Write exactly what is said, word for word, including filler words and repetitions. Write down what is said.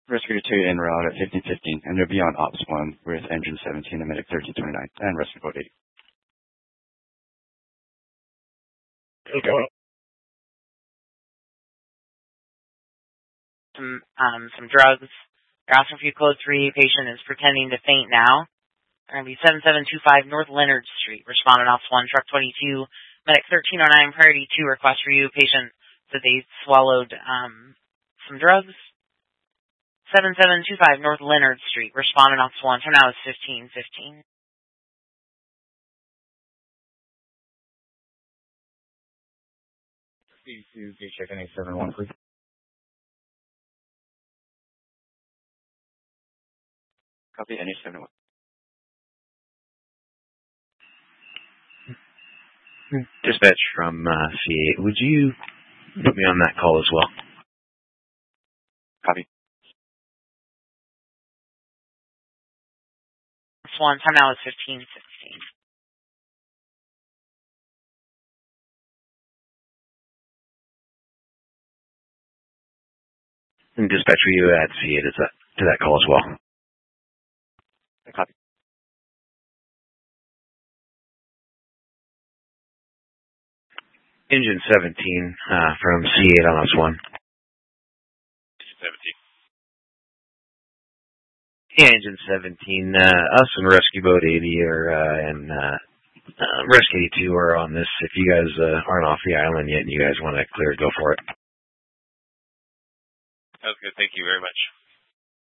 Rescue two en route at fifteen fifteen, and they'll be on Ops one with Engine seventeen and Medic thirteen twenty-nine, and Rescue Boat eight. Okay. Some, um, some drugs. They're asking for you code three. Patient is pretending to faint now. They're going to be seven seven two five North Leonard Street. Respondent Ops one, Truck twenty-two, Medic thirteen oh nine, Priority two, request for you. Patient said they swallowed um, some drugs. seven seven two five North Leonard Street. Respondent Ops one. Time now is fifteen fifteen. C two, check N A seven one, please. Copy N A seven one. Dispatch from uh, C eight. Would you put me on that call as well? Copy. One. Time now is fifteen sixteen. And dispatch, will you add C eight to that, to that call as well? Copy. Engine seventeen uh, from C eight on Ops one. seventeen. Yeah, Engine seventeen. Uh, us and Rescue Boat eighty are, uh, and uh, uh, Rescue eighty-two are on this. If you guys uh, aren't off the island yet and you guys want to clear it, go for it. Sounds good. Thank you very much.